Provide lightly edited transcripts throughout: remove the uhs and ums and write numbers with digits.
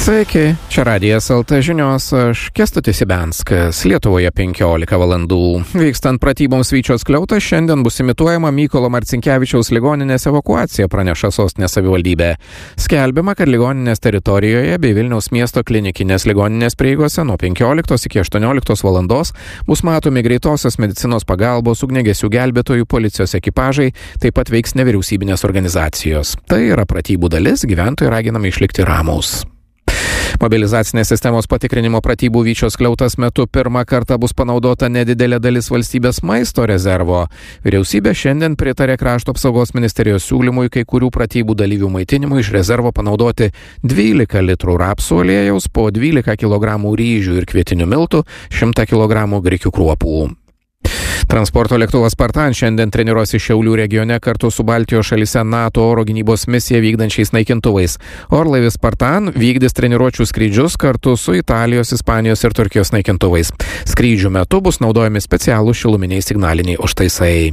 Sveiki, čia Radijas LT žinios, aš Kęstutis Ibenskas, Lietuvoje 15 valandų. Vykstant pratyboms Vyčios skliautas, šiandien bus imituojama Mykolo Marcinkevičiaus ligoninės evakuacija, praneša sostinės savivaldybė. Skelbiama, kad ligoninės teritorijoje bei Vilniaus miesto klinikinės ligoninės prieigose nuo 15 iki 18 valandos bus matomi greitosios medicinos pagalbos, ugniagesių gelbėtojų, policijos ekipažai, taip pat veiks nevyriausybinės organizacijos. Tai yra pratybų dalis, gyventojai raginami išlikti ramūs. Mobilizacinės sistemos patikrinimo pratybų Vyčios skliautas metu pirmą kartą bus panaudota nedidelė dalis valstybės maisto rezervo. Vyriausybė šiandien pritarė Krašto apsaugos ministerijos siūlymui kai kurių pratybų dalyvių maitinimui iš rezervo panaudoti 12 litrų rapsų aliejaus, po 12 kg ryžių ir kvietinių miltų, 100 kg grikių kruopų. Transporto lėktuvas Spartan šiandien treniruosi Šiaulių regione kartu su Baltijos šalyse NATO oro gynybos misiją vykdančiais naikintuvais. Orlaivis Spartan vykdys treniruočių skrydžius kartu su Italijos, Ispanijos ir Turkijos naikintuvais. Skrydžių metu bus naudojami specialūs šiluminiai signaliniai užtaisai.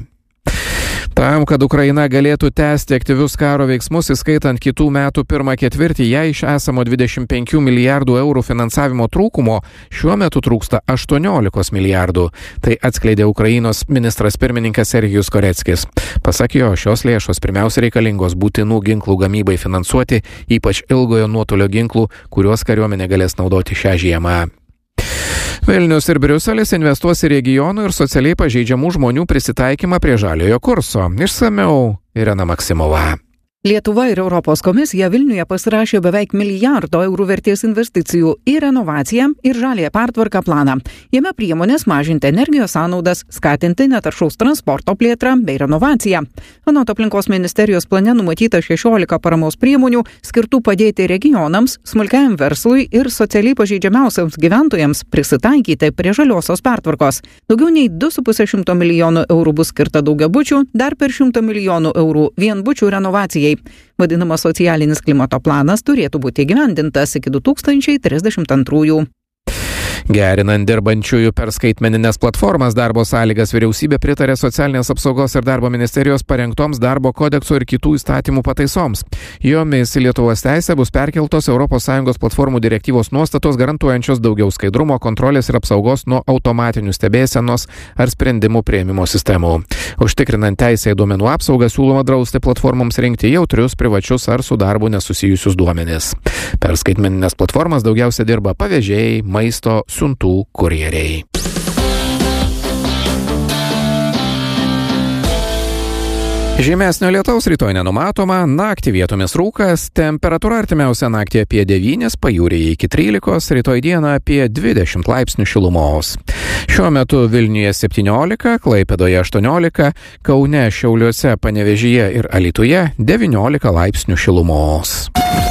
Tam, kad Ukraina galėtų tęsti aktyvius karo veiksmus, įskaitant kitų metų pirmą ketvirtį, jai iš esamo 25 milijardų eurų finansavimo trūkumo šiuo metu trūksta 18 milijardų. Tai atskleidė Ukrainos ministras pirmininkas Serhijus Koreckis. Pasak jo, šios lėšos pirmiausia reikalingos būtinų ginklų gamybai finansuoti, ypač ilgojo nuotolio ginklų, kuriuos kariuomenė galės naudoti šią žiemą. Vilnius ir Briuselis investuos į regionų ir socialiai pažeidžiamų žmonių prisitaikymą prie žaliojo kurso. Išsamiau Irena Maksimova. Lietuva ir Europos komisija Vilniuje pasirašė beveik milijardo eurų vertės investicijų į renovaciją ir žaliąją pertvarką planą. Jame priemonės mažinti energijos sąnaudas, skatinti netaršaus transporto plėtrą bei renovaciją. Anot aplinkos ministerijos plane numatyta 16 paramos priemonių skirtų padėti regionams, smulkiajam verslui ir socialiai pažeidžiamiausiams gyventojams prisitaikyti prie žaliosios pertvarkos. Daugiau nei 2,5 milijonų eurų bus skirta daugiabučių, dar per 100 milijonų eurų vienbučių renovacijai. Vadinamas socialinis klimato planas turėtų būti įgyvendintas iki 2032. Gerinant dirbančiųjų per skaitmeninės platformas darbo sąlygas, vyriausybė pritarė Socialinės apsaugos ir darbo ministerijos parengtoms darbo kodekso ir kitų įstatymų pataisoms. Jomis į Lietuvos teisę bus perkeltos ES platformų direktyvos nuostatos garantuojančios daugiau skaidrumo, kontrolės ir apsaugos nuo automatinių stebėsenos ar sprendimų priėmimo sistemų. Užtikrinant teisę į duomenų apsaugą, siūloma drausti platformoms rinkti jautrius, privačius ar su darbu nesusijusius duomenis. Per skaitmeninės platformas daugiausia dirba pavežėjai, maisto, siuntų kurjeriai. Žymesnio lietaus rytoj nenumatoma, naktį vietomis rūkas, temperatūra artimiausią naktį apie 9, pajūryje iki 13, rytoj dieną apie 20 laipsnių šilumos. Šiuo metu Vilniuje 17, Klaipėdoje 18, Kaune, Šiauliuose, Panevėžyje ir Alytuje 19 laipsnių šilumos.